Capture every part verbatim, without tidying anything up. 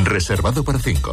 Reservado para cinco.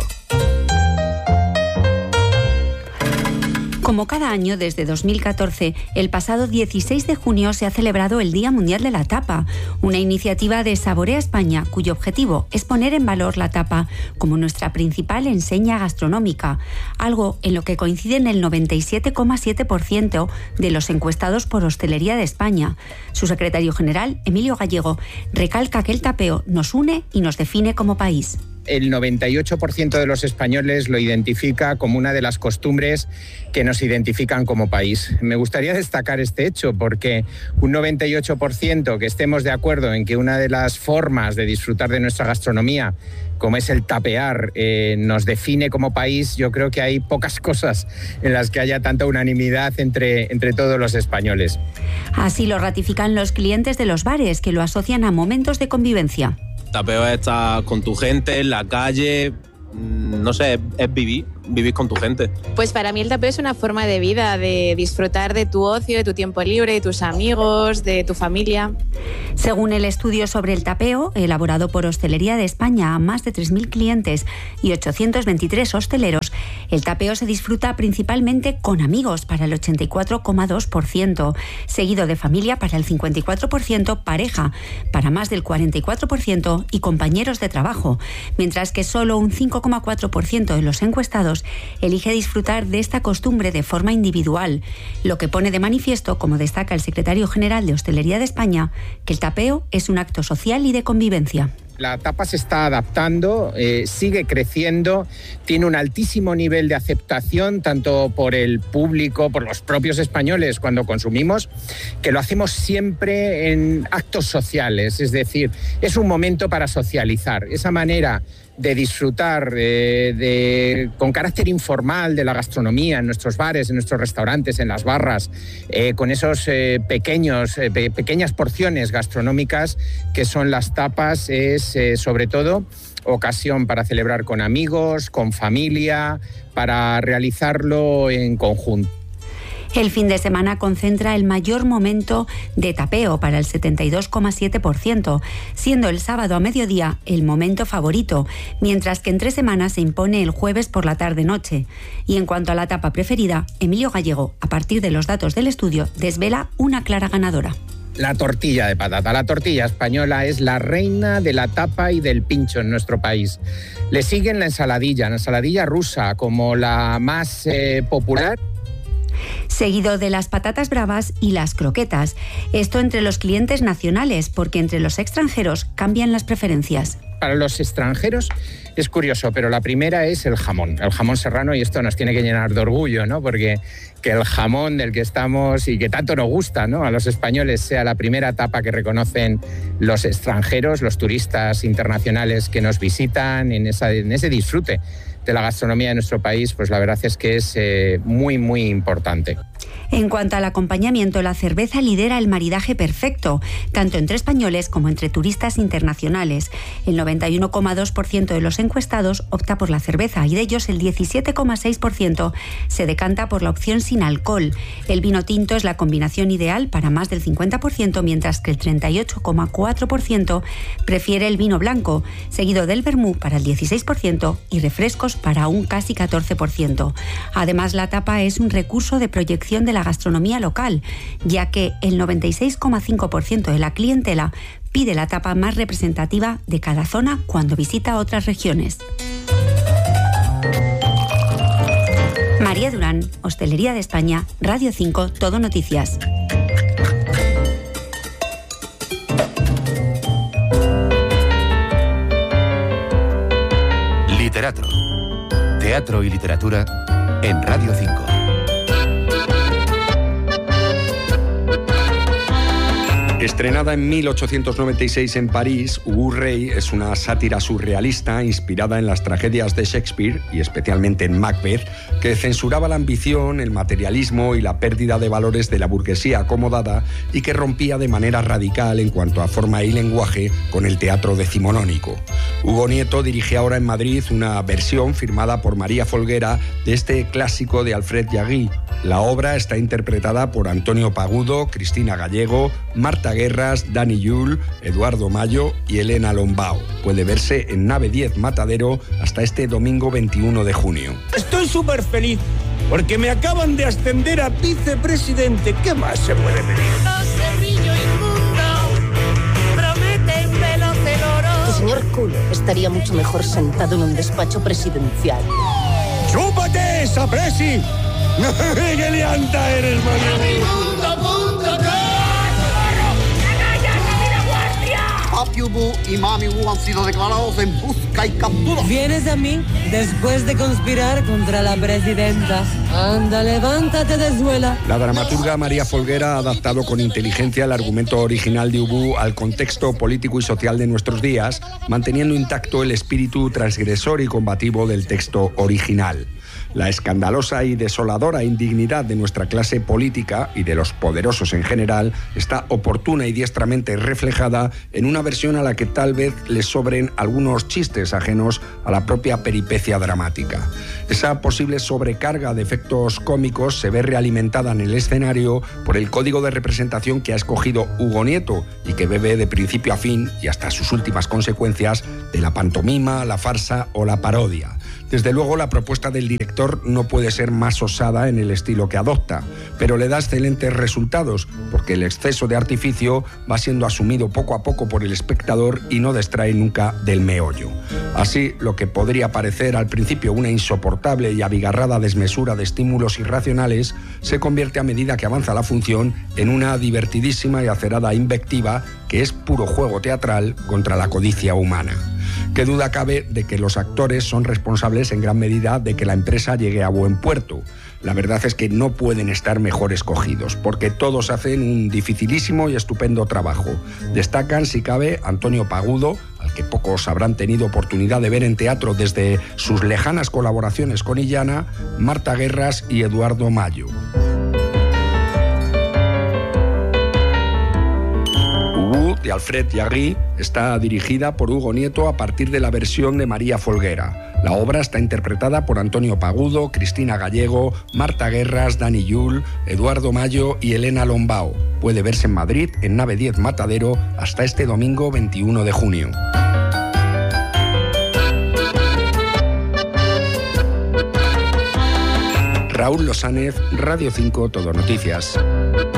Como cada año desde dos mil catorce, el pasado dieciséis de junio se ha celebrado el Día Mundial de la Tapa, una iniciativa de Saborea España cuyo objetivo es poner en valor la tapa como nuestra principal enseña gastronómica, algo en lo que coinciden el noventa y siete coma siete por ciento de los encuestados por Hostelería de España. Su secretario general, Emilio Gallego, recalca que el tapeo nos une y nos define como país. El noventa y ocho por ciento de los españoles lo identifica como una de las costumbres que nos identifican como país. Me gustaría destacar este hecho porque un noventa y ocho por ciento que estemos de acuerdo en que una de las formas de disfrutar de nuestra gastronomía, como es el tapear, eh, nos define como país, yo creo que hay pocas cosas en las que haya tanta unanimidad entre, entre todos los españoles. Así lo ratifican los clientes de los bares, que lo asocian a momentos de convivencia. Tapeo es estar con tu gente en la calle, no sé, es vivir, vivir con tu gente. Pues para mí el tapeo es una forma de vida, de disfrutar de tu ocio, de tu tiempo libre, de tus amigos, de tu familia. Según el estudio sobre el tapeo, elaborado por Hostelería de España a más de tres mil clientes y ochocientos veintitrés hosteleros, el tapeo se disfruta principalmente con amigos para el ochenta y cuatro coma dos por ciento, seguido de familia para el cincuenta y cuatro por ciento, pareja para más del cuarenta y cuatro por ciento y compañeros de trabajo, mientras que solo un cinco coma cuatro por ciento de los encuestados elige disfrutar de esta costumbre de forma individual, lo que pone de manifiesto, como destaca el secretario general de Hostelería de España, que el tapeo es un acto social y de convivencia. La tapa se está adaptando, eh, sigue creciendo, tiene un altísimo nivel de aceptación tanto por el público, por los propios españoles cuando consumimos, que lo hacemos siempre en actos sociales, es decir, es un momento para socializar. Esa manera de disfrutar eh, de, con carácter informal de la gastronomía en nuestros bares, en nuestros restaurantes, en las barras, eh, con esos eh, pequeños, eh, pe- pequeñas porciones gastronómicas que son las tapas, es eh, sobre todo ocasión para celebrar con amigos, con familia, para realizarlo en conjunto. El fin de semana concentra el mayor momento de tapeo para el setenta y dos coma siete por ciento, siendo el sábado a mediodía el momento favorito, mientras que entre semanas se impone el jueves por la tarde-noche. Y en cuanto a la tapa preferida, Emilio Gallego, a partir de los datos del estudio, desvela una clara ganadora. La tortilla de patata. La tortilla española es la reina de la tapa y del pincho en nuestro país. Le siguen la ensaladilla, la ensaladilla rusa como la más eh, popular. Seguido de las patatas bravas y las croquetas. Esto entre los clientes nacionales, porque entre los extranjeros cambian las preferencias. Para los extranjeros es curioso, pero la primera es el jamón, el jamón serrano, y esto nos tiene que llenar de orgullo, ¿no? Porque que el jamón del que estamos y que tanto nos gusta, ¿no?, a los españoles sea la primera tapa que reconocen los extranjeros, los turistas internacionales que nos visitan en, esa, en ese disfrute de la gastronomía de nuestro país, pues la verdad es que es eh, muy, muy importante. En cuanto al acompañamiento, la cerveza lidera el maridaje perfecto, tanto entre españoles como entre turistas internacionales. El noventa y uno coma dos por ciento de los encuestados opta por la cerveza y de ellos el diecisiete coma seis por ciento se decanta por la opción sin alcohol. El vino tinto es la combinación ideal para más del cincuenta por ciento, mientras que el treinta y ocho coma cuatro por ciento prefiere el vino blanco, seguido del vermú para el dieciséis por ciento y refrescos para un casi catorce por ciento. Además, la tapa es un recurso de proyección de la gastronomía local, ya que el noventa y seis coma cinco por ciento de la clientela pide la tapa más representativa de cada zona cuando visita otras regiones. María Durán, Hostelería de España, Radio cinco, Todo Noticias. Literato. Teatro y literatura en Radio cinco. Estrenada en mil ochocientos noventa y seis en París, Ubu Rey es una sátira surrealista inspirada en las tragedias de Shakespeare y especialmente en Macbeth, que censuraba la ambición, el materialismo y la pérdida de valores de la burguesía acomodada y que rompía de manera radical en cuanto a forma y lenguaje con el teatro decimonónico. Hugo Nieto dirige ahora en Madrid una versión firmada por María Folguera de este clásico de Alfred Jarry, La obra está interpretada por Antonio Pagudo, Cristina Gallego, Marta Guerras, Dani Yul, Eduardo Mayo y Elena Lombao. Puede verse en Nave diez Matadero hasta este domingo veintiuno de junio. Estoy súper feliz porque me acaban de ascender a vicepresidente. ¿Qué más se puede pedir? El señor Kuhn estaría mucho mejor sentado en un despacho presidencial. ¡Chúpate esa presi! ¡Qué lianta eres, Papi Ubu y Mami Ubu han sido declarados en busca y captura. Vienes a mí después de conspirar contra la presidenta. Anda, levántate de suela. La dramaturga María Folguera ha adaptado con inteligencia el argumento original de Ubu al contexto político y social de nuestros días, manteniendo intacto el espíritu transgresor y combativo del texto original. La escandalosa y desoladora indignidad de nuestra clase política y de los poderosos en general está oportuna y diestramente reflejada en una versión a la que tal vez les sobren algunos chistes ajenos a la propia peripecia dramática. Esa posible sobrecarga de efectos cómicos se ve realimentada en el escenario por el código de representación que ha escogido Hugo Nieto y que bebe de principio a fin y hasta sus últimas consecuencias de la pantomima, la farsa o la parodia. Desde luego, la propuesta del director no puede ser más osada en el estilo que adopta, pero le da excelentes resultados, porque el exceso de artificio va siendo asumido poco a poco por el espectador y no distrae nunca del meollo. Así, lo que podría parecer al principio una insoportable y abigarrada desmesura de estímulos irracionales, se convierte a medida que avanza la función en una divertidísima y acerada invectiva que es puro juego teatral contra la codicia humana. Qué duda cabe de que los actores son responsables en gran medida de que la empresa llegue a buen puerto. La verdad es que no pueden estar mejor escogidos, porque todos hacen un dificilísimo y estupendo trabajo. Destacan, si cabe, Antonio Pagudo, al que pocos habrán tenido oportunidad de ver en teatro desde sus lejanas colaboraciones con Illana, Marta Guerras y Eduardo Mayo. De Alfred Jarry está dirigida por Hugo Nieto a partir de la versión de María Folguera. La obra está interpretada por Antonio Pagudo, Cristina Gallego, Marta Guerras, Dani Yul, Eduardo Mayo y Elena Lombao. Puede verse en Madrid en Nave diez Matadero hasta este domingo veintiuno de junio. Raúl Losánez, Radio cinco Todo Noticias.